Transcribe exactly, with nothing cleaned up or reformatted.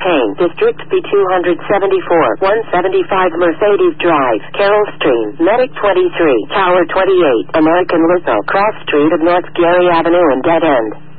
Payne, District B two seventy-four, one seventy-five Mercedes Drive, Carroll Stream, Medic twenty-three, Tower twenty-eight, American Litho, Cross Street of North Gary Avenue and Dead End.